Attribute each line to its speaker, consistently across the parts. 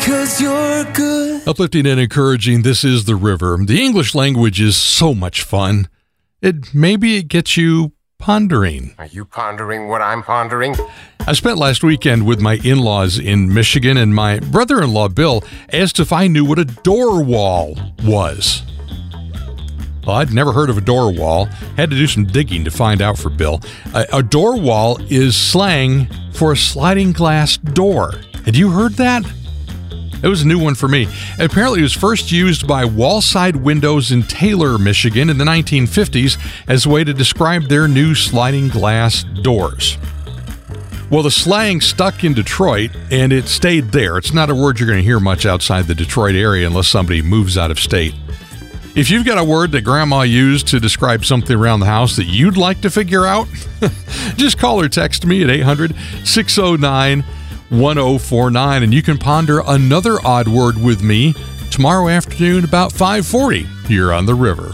Speaker 1: 'cause you're good.
Speaker 2: Uplifting and encouraging, this is The River. The English language is so much fun. Maybe it gets you pondering.
Speaker 3: Are you pondering what I'm pondering?
Speaker 2: I spent last weekend with my in-laws in Michigan, and my brother-in-law, Bill, asked if I knew what a door wall was. Well, I'd never heard of a door wall. Had to do some digging to find out for Bill. A door wall is slang for a sliding glass door. Had you heard that? It was a new one for me. Apparently, it was first used by Wallside Windows in Taylor, Michigan in the 1950s as a way to describe their new sliding glass doors. Well, the slang stuck in Detroit, and it stayed there. It's not a word you're going to hear much outside the Detroit area unless somebody moves out of state. If you've got a word that Grandma used to describe something around the house that you'd like to figure out, just call or text me at 800-609-1049, and you can ponder another odd word with me tomorrow afternoon about 5:40 here on The River.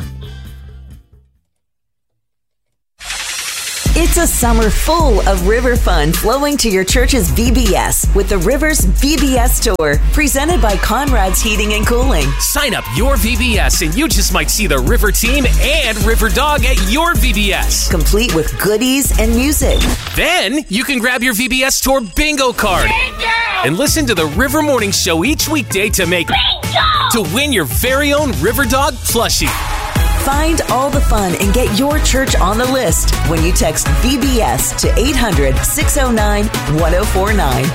Speaker 4: It's a summer full of river fun flowing to your church's VBS with the Rivers VBS Tour, presented by Conrad's Heating and Cooling.
Speaker 5: Sign up your VBS and you just might see the River Team and River Dog at your VBS.
Speaker 4: Complete with goodies and music.
Speaker 5: Then you can grab your VBS Tour bingo card. Bingo! And listen to the River Morning Show each weekday to make bingo! To win your very own River Dog plushie.
Speaker 4: Find all the fun and get your church on the list when you text VBS to 800-609-1049.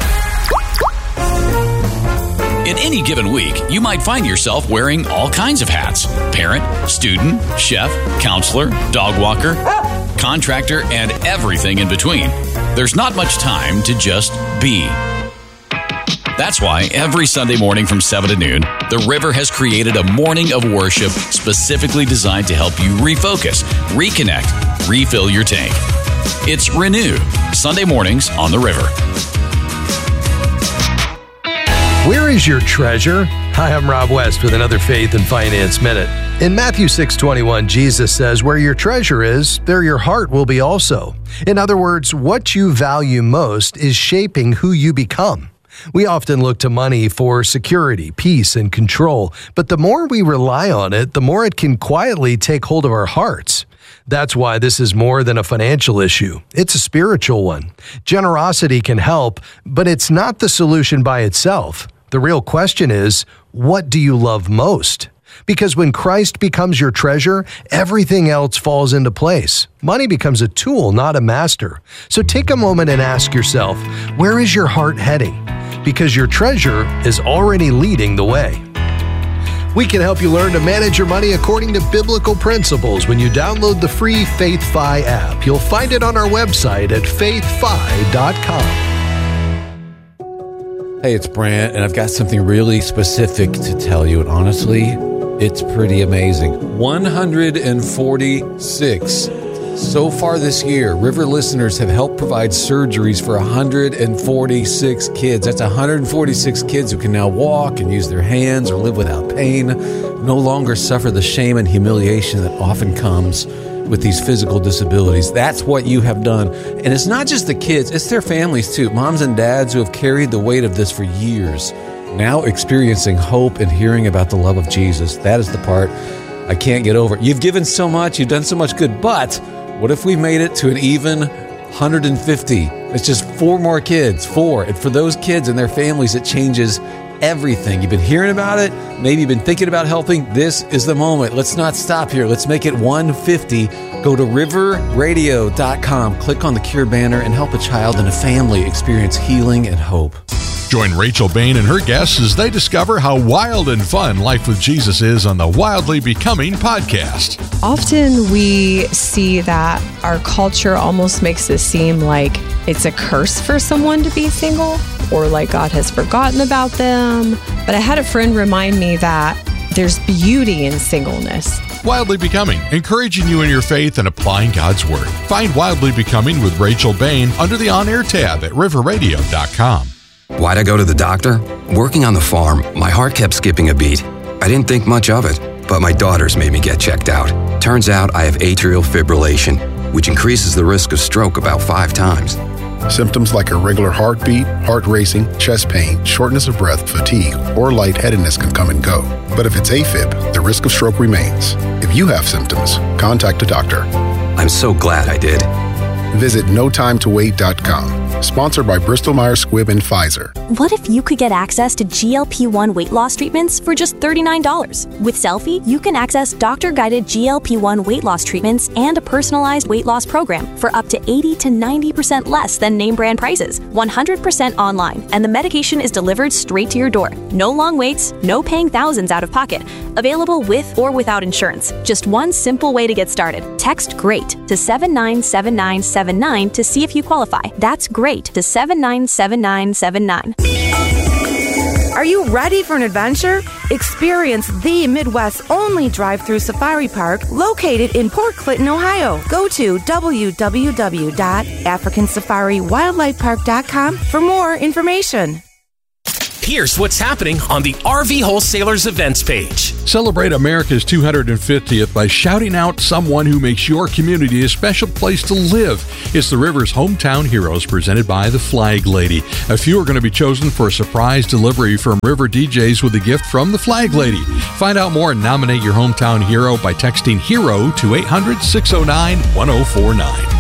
Speaker 6: In any given week, you might find yourself wearing all kinds of hats. Parent, student, chef, counselor, dog walker, contractor, and everything in between. There's not much time to just be. That's why every Sunday morning from 7 to noon, The River has created a morning of worship specifically designed to help you refocus, reconnect, refill your tank. It's Renew, Sunday mornings on The River.
Speaker 7: Where is your treasure? Hi, I'm Rob West with another Faith and Finance Minute. In Matthew 6:21, Jesus says, "Where your treasure is, there your heart will be also." In other words, what you value most is shaping who you become. We often look to money for security, peace, and control, but the more we rely on it, the more it can quietly take hold of our hearts. That's why this is more than a financial issue. It's a spiritual one. Generosity can help, but it's not the solution by itself. The real question is, what do you love most? Because when Christ becomes your treasure, everything else falls into place. Money becomes a tool, not a master. So take a moment and ask yourself, where is your heart heading? Because your treasure is already leading the way. We can help you learn to manage your money according to biblical principles when you download the free FaithFi app. You'll find it on our website at faithfi.com.
Speaker 8: Hey, it's Brant, and I've got something really specific to tell you, and honestly, it's pretty amazing. 146. So far this year, River listeners have helped provide surgeries for 146 kids. That's 146 kids who can now walk and use their hands or live without pain, no longer suffer the shame and humiliation that often comes with these physical disabilities. That's what you have done. And it's not just the kids, it's their families too. Moms and dads who have carried the weight of this for years, now experiencing hope and hearing about the love of Jesus. That is the part I can't get over. You've given so much, you've done so much good, but what if we made it to an even 150? It's just 4 more kids, 4. And for those kids and their families, it changes everything. You've been hearing about it. Maybe you've been thinking about helping. This is the moment. Let's not stop here. Let's make it 150. Go to riverradio.com, click on the Cure banner, and help a child and a family experience healing and hope.
Speaker 2: Join Rachel Bain and her guests as they discover how wild and fun life with Jesus is on the Wildly Becoming podcast.
Speaker 9: Often we see that our culture almost makes it seem like it's a curse for someone to be single, or like God has forgotten about them. But I had a friend remind me that there's beauty in singleness.
Speaker 2: Wildly Becoming, encouraging you in your faith and applying God's Word. Find Wildly Becoming with Rachel Bain under the On-Air tab at riverradio.com.
Speaker 10: Why'd I go to the doctor? Working on the farm, my heart kept skipping a beat. I didn't think much of it, but my daughters made me get checked out. Turns out I have atrial fibrillation, which increases the risk of stroke about 5 times.
Speaker 1: Symptoms like irregular heartbeat, heart racing, chest pain, shortness of breath, fatigue, or lightheadedness can come and go. But if it's AFib, the risk of stroke remains. If you have symptoms, contact a doctor.
Speaker 10: I'm so glad I did.
Speaker 1: Visit notimetowait.com. Sponsored by Bristol-Myers Squibb and Pfizer.
Speaker 11: What if you could get access to GLP-1 weight loss treatments for just $39? With Selfie, you can access doctor-guided GLP-1 weight loss treatments and a personalized weight loss program for up to 80 to 90% less than name brand prices, 100% online, and the medication is delivered straight to your door. No long waits, no paying thousands out of pocket. Available with or without insurance. Just one simple way to get started. Text GREAT to 797979 to see if you qualify. That's GREAT to 797979.
Speaker 12: Are you ready for an adventure? Experience the Midwest's only drive-through safari park located in Port Clinton, Ohio. Go to www.africansafariwildlifepark.com for more information.
Speaker 5: Here's what's happening on the RV Wholesalers events page.
Speaker 2: Celebrate America's 250th by shouting out someone who makes your community a special place to live. It's the Rivers Hometown Heroes presented by the Flag Lady. A few are going to be chosen for a surprise delivery from River DJs with a gift from the Flag Lady. Find out more and nominate your hometown hero by texting HERO to 800-609-1049.